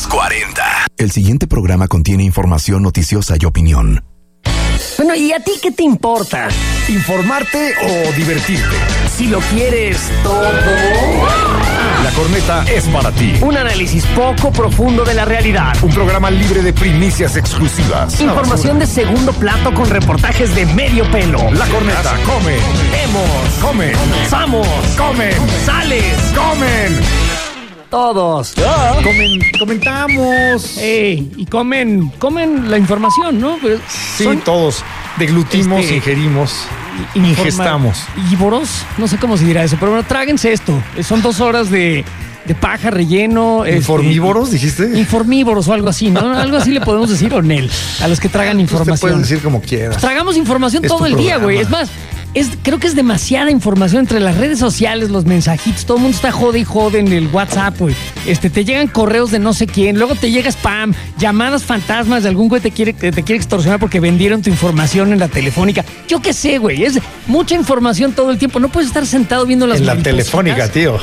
40. El siguiente programa contiene información noticiosa y opinión. Bueno, ¿y a ti qué te importa? ¿Informarte o divertirte? Si lo quieres todo. La Corneta es para ti. Un análisis poco profundo de la realidad. Un programa libre de primicias exclusivas. Información de segundo plato con reportajes de medio pelo. La Corneta come. Vemos. Come. Comenzamos. Comen. Sales. Comen. Todos. Comentamos. Y comen la información, ¿no? Pero sí, todos. Deglutimos, ingerimos, ingestamos. Ívoros, no sé cómo se dirá eso, pero bueno, tráguense esto. Son 2 horas de paja relleno. ¿Informívoros, dijiste? Informívoros o algo así, ¿no? Algo así le podemos decir, Onel, a los que tragan información. Usted puede decir como quieras. Pues tragamos información todo el día, güey. Es más, creo que es demasiada información entre las redes sociales, los mensajitos. Todo el mundo está jode y jode en el WhatsApp, güey. Te llegan correos de no sé quién, luego te llega spam, llamadas fantasmas de algún güey que te quiere extorsionar porque vendieron tu información en la telefónica. Yo qué sé, güey. Es mucha información todo el tiempo. No puedes estar sentado viendo las en la telefónica, tío.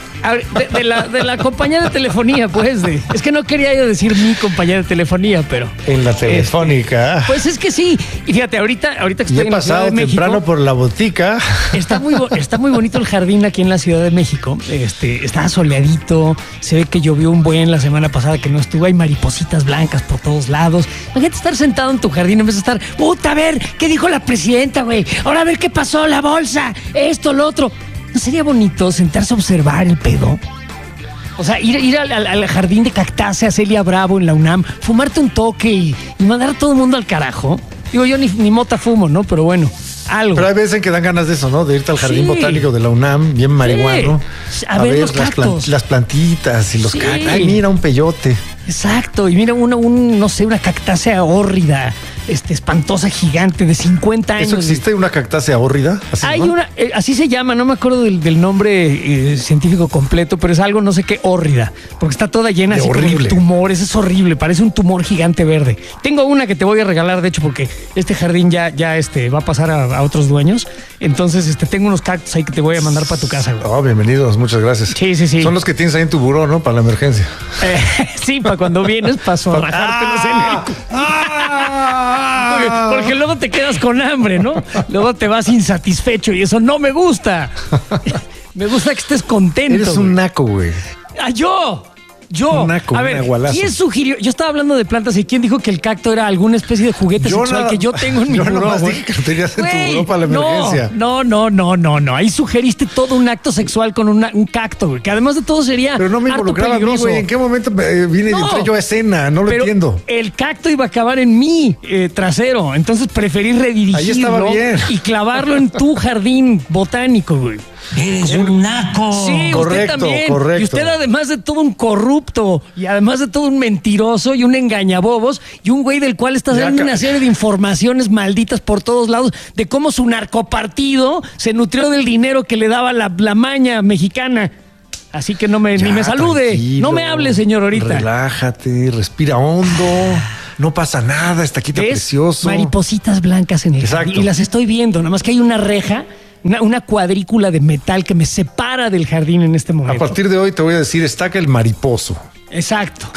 De la compañía de telefonía, pues. Es que no quería yo decir mi compañía de telefonía, pero... En la telefónica. Pues es que sí. Y fíjate, ahorita que estoy en la Ciudad de México... temprano por la botica. Está muy bonito el jardín aquí en la Ciudad de México. Está soleadito. Se ve que llovió un buen la semana pasada que no estuvo. Hay maripositas blancas por todos lados. Imagínate estar sentado en tu jardín en vez de estar... ¡Puta, a ver! ¿Qué dijo la presidenta, güey? Ahora a ver qué pasó, la bolsa, esto, lo otro... ¿No sería bonito sentarse a observar el pedo? O sea, ir al jardín de cactáceas Celia Bravo en la UNAM, fumarte un toque y mandar a todo el mundo al carajo. Digo, yo ni mota fumo, ¿no? Pero bueno, algo. Pero hay veces que dan ganas de eso, ¿no? De irte al jardín botánico de la UNAM, bien marihuano. Sí. A ver los cactus. Las plantitas y los cactus. Ay, mira, un peyote. Exacto. Y mira, no sé, una cactácea hórrida. Espantosa gigante de 50 años. ¿Eso existe? ¿Una cactácea hórrida? Hay una, así se llama, no me acuerdo del nombre científico completo, pero es algo no sé qué hórrida, porque está toda llena de así horrible. Como de tumores, es horrible, parece un tumor gigante verde. Tengo una que te voy a regalar, de hecho, porque este jardín ya va a pasar a otros dueños, entonces tengo unos cactus ahí que te voy a mandar para tu casa, güey. Oh, bienvenidos, muchas gracias. Sí. Son los que tienes ahí en tu buró, ¿no? Para la emergencia. Sí, para cuando vienes, para zorrajártelos en el... Porque luego te quedas con hambre, ¿no? Luego te vas insatisfecho y eso no me gusta. Me gusta que estés contento. Eres un naco, güey. Yo. Un naco, a ver, agualazo. ¿quién sugirió? Yo estaba hablando de plantas y ¿quién dijo que el cacto era alguna especie de juguete sexual que yo tengo en mi buró? Yo nomás dije que lo tenías en tu buró para la emergencia. No. Ahí sugeriste todo un acto sexual con un cacto, güey, que además de todo sería Pero no me involucraba a mí, güey. ¿En qué momento vine y entré yo a escena? No lo entiendo. El cacto iba a acabar en mi trasero, entonces preferí redirigirlo. Ahí estaba bien. Y clavarlo en tu jardín botánico, güey. Eres un naco. Sí, correcto, usted también. correcto. Y usted además de todo un corrupto y además de todo un mentiroso y un engañabobos y un güey del cual está dando una serie de informaciones malditas por todos lados de cómo su narcopartido se nutrió del dinero que le daba la maña mexicana. Así que ni me salude. Tranquilo. No me hable, señor, ahorita. Relájate, respira hondo. No pasa nada, está aquí tan precioso. Maripositas blancas en el jardín. Y las estoy viendo, nada más que hay una reja. Una cuadrícula de metal que me separa del jardín en este momento. A partir de hoy te voy a decir, estaca el mariposo. Exacto.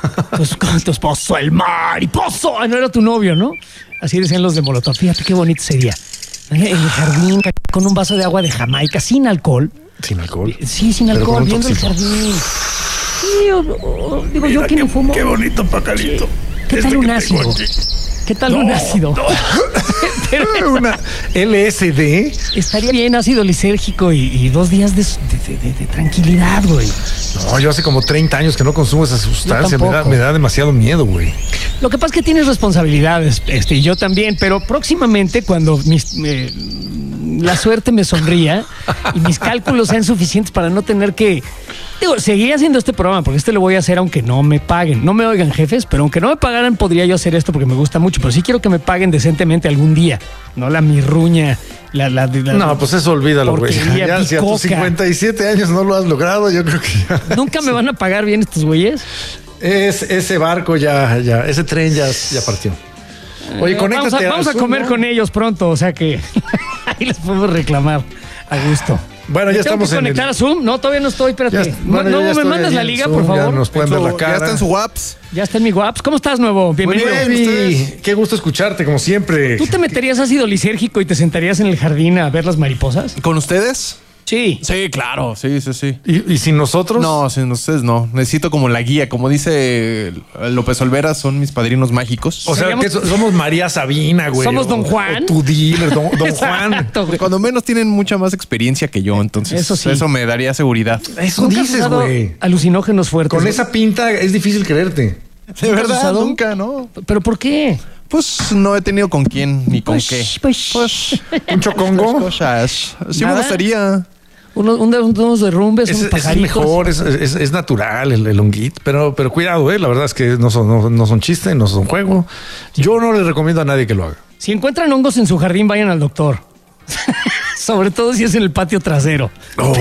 Tu esposo, el mariposo. No era tu novio, ¿no? Así decían los de Molotov. Fíjate qué bonito sería. En el jardín, con un vaso de agua de Jamaica, sin alcohol. ¿Sin alcohol? Sí, sin alcohol, viendo el jardín. Sí, digo, yo que no fumo. Qué bonito pacalito. ¿Qué tal un ácido? ¿Qué tal un ácido? Una LSD. Estaría bien ácido lisérgico y 2 días de tranquilidad, güey. No, yo hace como 30 años que no consumo esa sustancia. Me da demasiado miedo, güey. Lo que pasa es que tienes responsabilidades, y yo también, pero próximamente cuando la suerte me sonría y mis cálculos sean suficientes para no tener que... seguiré haciendo este programa porque lo voy a hacer aunque no me paguen. No me oigan, jefes, pero aunque no me pagaran podría yo hacer esto porque me gusta mucho, pero sí quiero que me paguen decentemente algún día, no la mirruña, no, pues eso olvídalo, güey. Ya si a tus 57 años no lo has logrado, yo creo que ya... ¿Nunca me van a pagar bien estos güeyes? Ese barco ese tren ya partió. Oye, conéctate. Vamos a comer con ellos pronto, o sea que ahí les podemos reclamar a gusto. Bueno, ya estamos en conectar a Zoom. No, todavía no estoy, espérate. ¿Me mandas la liga, por favor? Ya nos pueden ver la cara. Ya está en su WhatsApp. Ya está en mi WhatsApp. ¿Cómo estás, Nuevo? Bienvenido. Muy bien, qué gusto escucharte, como siempre. ¿Tú te meterías ácido lisérgico y te sentarías en el jardín a ver las mariposas? ¿Con ustedes? Sí. Sí, claro. Sí. ¿Y sin nosotros? No, sin ustedes no. Necesito como la guía. Como dice López Olvera, son mis padrinos mágicos. O sea, que somos María Sabina, güey. Somos Don Juan. O tu dealer, Don Juan. Cuando menos tienen mucha más experiencia que yo, entonces eso me daría seguridad. Eso dices, güey. Alucinógenos fuertes. Con esa pinta es difícil creerte. De verdad, nunca, ¿no? ¿Pero por qué? Pues no he tenido con quién ni con qué. Pues, ¿un chocongo? Sí me gustaría. Unos derrumbes, unos pajaritos. Es mejor, es natural el honguito, pero cuidado, la verdad es que no son chiste, no son juego. Yo no le recomiendo a nadie que lo haga. Si encuentran hongos en su jardín, vayan al doctor. Sobre todo si es en el patio trasero.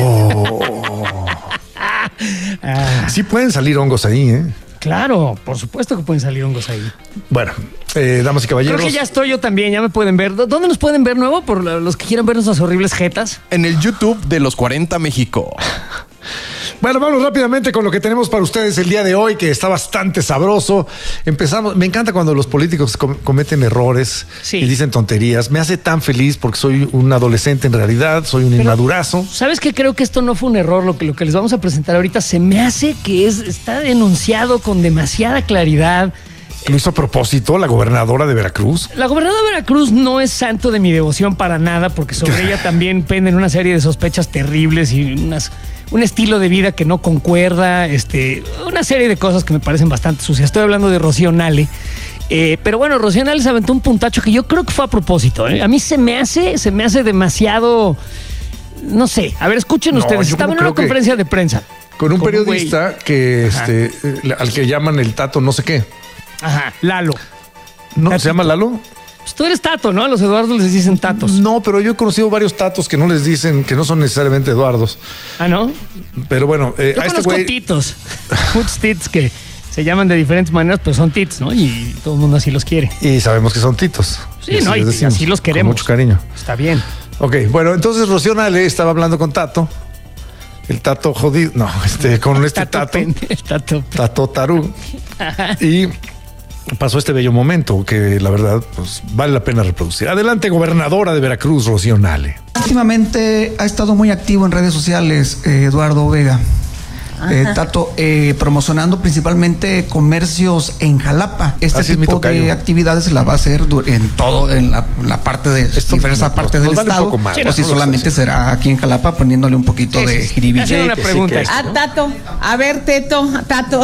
Sí pueden salir hongos ahí, ¿eh? Claro, por supuesto que pueden salir hongos ahí. Bueno, damas y caballeros. Creo que ya estoy yo también, ya me pueden ver. ¿Dónde nos pueden ver, Nuevo? Por los que quieran ver nuestras horribles jetas. En el YouTube de Los 40 México. Bueno, vamos rápidamente con lo que tenemos para ustedes el día de hoy, que está bastante sabroso. Empezamos. Me encanta cuando los políticos cometen errores y dicen tonterías. Me hace tan feliz porque soy un adolescente en realidad, soy un inmadurazo. ¿Sabes qué? Creo que esto no fue un error. Lo que les vamos a presentar ahorita se me hace que está denunciado con demasiada claridad. Lo hizo a propósito la gobernadora de Veracruz. La gobernadora de Veracruz no es santo de mi devoción para nada, porque sobre ella también penden una serie de sospechas terribles y un estilo de vida que no concuerda, una serie de cosas que me parecen bastante sucias. Estoy hablando de Rocío Nale. Pero bueno, Rocío Nale se aventó un puntacho que yo creo que fue a propósito. A mí se me hace demasiado, no sé. A ver, escuchen ustedes. Estaba en una conferencia de prensa. Con un periodista al que llaman el Tato no sé qué. Ajá, Lalo. ¿No? Tatito. ¿Se llama Lalo? Pues tú eres Tato, ¿no? A los Eduardos les dicen Tatos. No, pero yo he conocido varios Tatos que no les dicen, que no son necesariamente Eduardos. ¿Ah, no? Pero bueno, yo conozco titos. Muchos tits que se llaman de diferentes maneras, pero son tits, ¿no? Y todo el mundo así los quiere. Y sabemos que son titos. Sí, ¿no? Y así los queremos. Con mucho cariño. Está bien. Ok, bueno, entonces Rocío Nale estaba hablando con Tato. El Tato jodido. No, con este Tato. El Tato. Tato Tarú. Y pasó este bello momento que la verdad pues, vale la pena reproducir. Adelante, gobernadora de Veracruz, Rocío Nale. Últimamente ha estado muy activo en redes sociales Eduardo Vega. Tato, promocionando principalmente comercios en Jalapa. Este tipo de actividades la va a hacer en la parte de diversas partes del estado. O si solamente será aquí en Jalapa poniéndole un poquito de jiribilla. Una pregunta. Tato, a ver, Tato.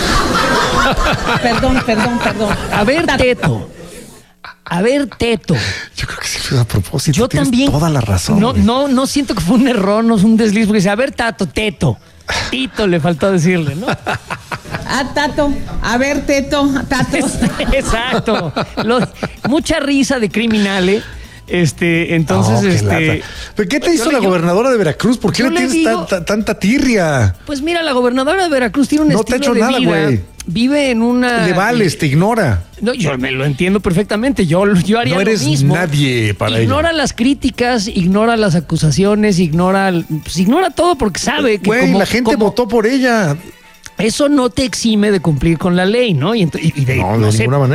Perdón. A ver, Teto. A ver, Teto. Yo creo que sí fue a propósito. Yo tienes también. Toda la razón. No siento que fue un error, no es un desliz, porque dice, a ver, Teto. Tito le faltó decirle, ¿no? Tato, a ver, Tato. Exacto. Mucha risa de criminales. Entonces, ¿Pero qué te hizo la gobernadora de Veracruz? ¿Por qué le tienes tanta tirria? Pues mira, la gobernadora de Veracruz tiene un estilo de vida. No te ha hecho nada, güey. Vive en una... Le vales, te ignora. No, yo me lo entiendo perfectamente. Yo haría lo mismo. No eres nadie para ella. Ignora las críticas, ignora las acusaciones, ignora todo porque sabe que la gente votó por ella. Eso no te exime de cumplir con la ley, ¿no? No, de ninguna manera.